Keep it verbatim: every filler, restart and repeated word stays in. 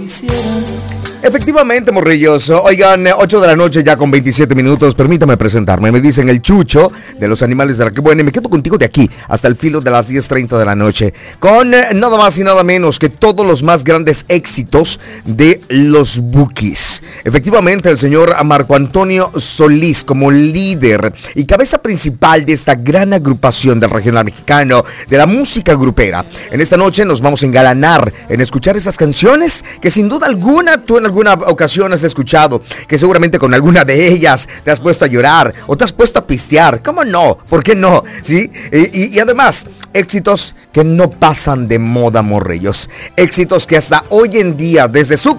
Efectivamente, morrillos. Oigan, ocho de la noche ya con veintisiete minutos. Permítame presentarme. Me dicen el Chucho de los Animales de la que buena. Y me quedo contigo de aquí hasta el filo de las diez treinta de la noche. Con eh, nada más y nada menos que todos los más grandes éxitos de los Bukis. Efectivamente, el señor Marco Antonio Solís como líder y cabeza principal de esta gran agrupación del regional mexicano de la música grupera. En esta noche nos vamos a engalanar en escuchar esas canciones que sin duda alguna tú en alguna ocasión has escuchado, que seguramente con alguna de ellas te has puesto a llorar o te has puesto a pistear. ¿Cómo no? ¿Por qué no? ¿Sí? Y, y, y además, éxitos que no pasan de moda, morrillos. Éxitos que hasta hoy en día, desde su